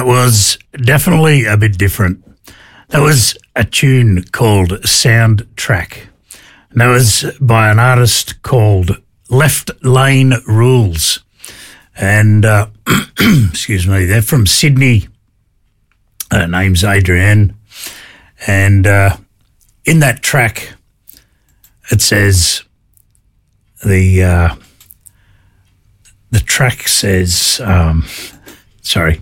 That was definitely a bit different. That was a tune called Soundtrack. And that was by an artist called Left Lane Rules. And, excuse me, they're from Sydney. Her name's Adrienne. And in that track, it says, the track says, it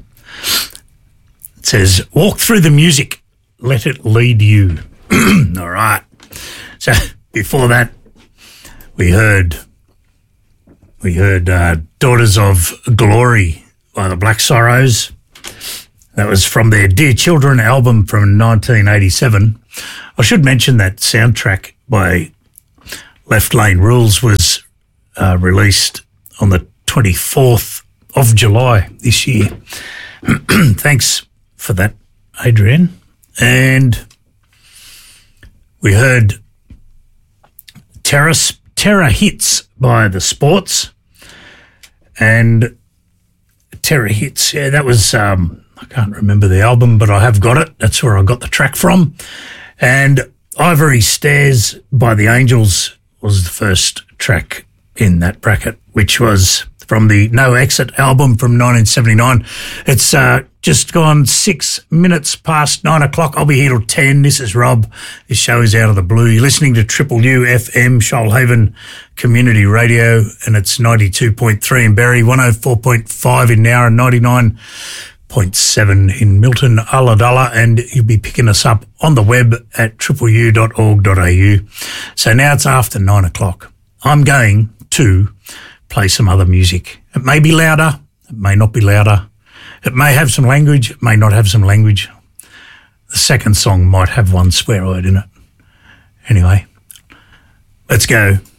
says, walk through the music, let it lead you. All right. So before that, we heard Daughters of Glory by the Black Sorrows. That was from their Dear Children album from 1987. I should mention that Soundtrack by Left Lane Rules was released on the 24th of July this year. Thanks for that, Adrienne. And we heard Terror Hits by The Sports. And Terror Hits, yeah, that was, I can't remember the album, but I have got it. That's where I got the track from. And Ivory Stairs by The Angels was the first track in that bracket, which was from the No Exit album from 1979. It's just gone 6 minutes past 9 o'clock. I'll be here till 10. This is Rob. This show is Out of the Blue. You're listening to Triple U FM, Shoalhaven Community Radio, and it's 92.3 in Berry, 104.5 in Nowra, 99.7 in Milton, Ulladulla, and you'll be picking us up on the web at tripleu.org.au. So now it's after 9 o'clock. I'm going to play some other music. It may be louder, it may not be louder. It may have some language, it may not have some language. The second song might have one swear word in it. Anyway, let's go.